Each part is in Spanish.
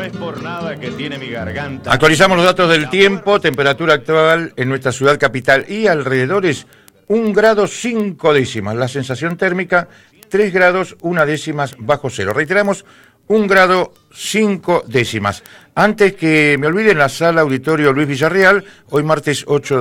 es por nada que tiene mi garganta. Actualizamos los datos del tiempo. Temperatura actual en nuestra ciudad capital y alrededores 1 grado 5 décimas. La sensación térmica 3 grados 1 décimas bajo cero. Reiteramos, 1 grado 5 décimas. Antes que me olviden, la sala auditorio Luis Villarreal, hoy martes 8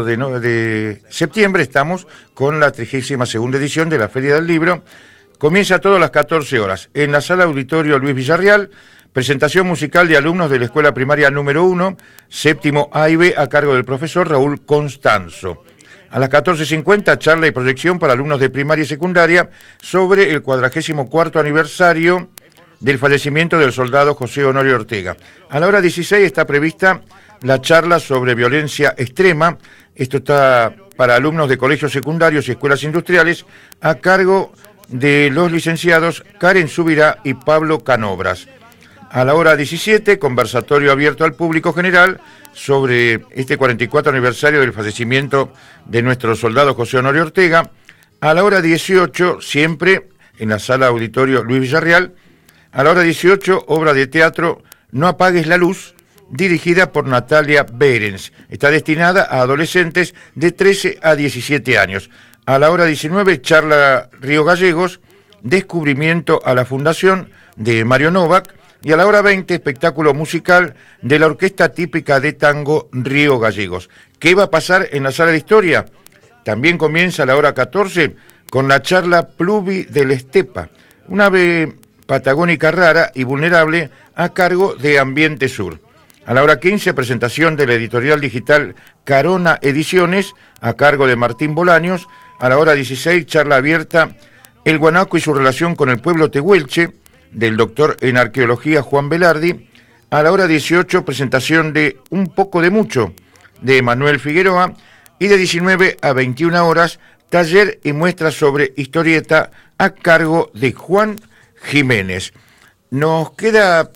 de septiembre, estamos con la 32ª edición de la Feria del Libro. Comienza todo a las 14 horas. En la sala auditorio Luis Villarreal, presentación musical de alumnos de la Escuela Primaria número 1, séptimo A y B, a cargo del profesor Raúl Constanzo. A las 14:50, charla y proyección para alumnos de primaria y secundaria sobre el 44º aniversario del fallecimiento del soldado José Honorio Ortega. A la hora 16 está prevista la charla sobre violencia extrema. Esto está para alumnos de colegios secundarios y escuelas industriales, a cargo de los licenciados Karen Subirá y Pablo Canobras. A la hora 17, conversatorio abierto al público general sobre este 44 aniversario del fallecimiento de nuestro soldado José Honorio Ortega. A la hora 18, siempre en la sala auditorio Luis Villarreal, a la hora 18, obra de teatro No apagues la luz, dirigida por Natalia Berens. Está destinada a adolescentes de 13 a 17 años. A la hora 19, charla Río Gallegos, descubrimiento a la fundación de Mario Novak. Y a la hora 20, espectáculo musical de la Orquesta Típica de Tango Río Gallegos. ¿Qué va a pasar en la sala de historia? También comienza a la hora 14 con la charla Pluvi del Estepa, una ave patagónica rara y vulnerable a cargo de Ambiente Sur. A la hora 15, presentación de la editorial digital Carona Ediciones, a cargo de Martín Bolaños. A la hora 16, charla abierta El Guanaco y su relación con el pueblo tehuelche, del doctor en arqueología Juan Velardi. A la hora 18, presentación de Un poco de mucho, de Manuel Figueroa. Y de 19 a 21 horas, taller y muestra sobre historieta, a cargo de Juan Jiménez. Nos queda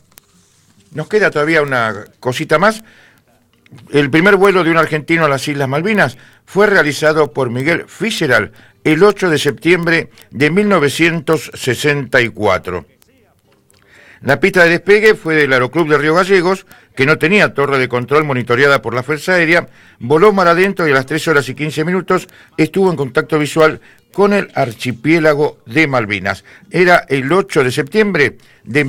todavía una cosita más. El primer vuelo de un argentino a las Islas Malvinas fue realizado por Miguel Fitzgerald el 8 de septiembre de 1964. La pista de despegue fue del Aeroclub de Río Gallegos, que no tenía torre de control monitoreada por la Fuerza Aérea, voló mar adentro y a las 3 horas y 15 minutos estuvo en contacto visual con el archipiélago de Malvinas. Era el 8 de septiembre de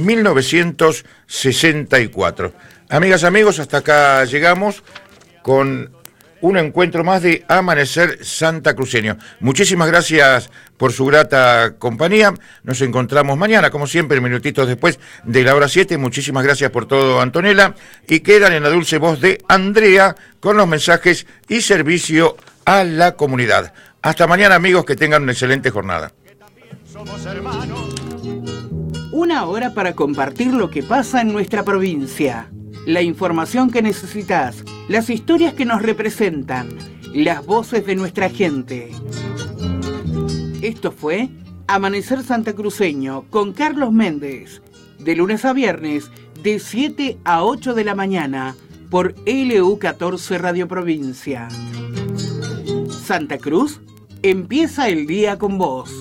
1964. Amigas, amigos, hasta acá llegamos con un encuentro más de Amanecer Santacruceño. Muchísimas gracias por su grata compañía. Nos encontramos mañana, como siempre, minutitos después de la hora 7. Muchísimas gracias por todo, Antonella. Y quedan en la dulce voz de Andrea con los mensajes y servicio a la comunidad. Hasta mañana, amigos, que tengan una excelente jornada. Una hora para compartir lo que pasa en nuestra provincia. La información que necesitas, las historias que nos representan, las voces de nuestra gente. Esto fue Amanecer Santacruceño con Carlos Méndez, de lunes a viernes, de 7 a 8 de la mañana, por LU14 Radio Provincia. Santa Cruz empieza el día con vos.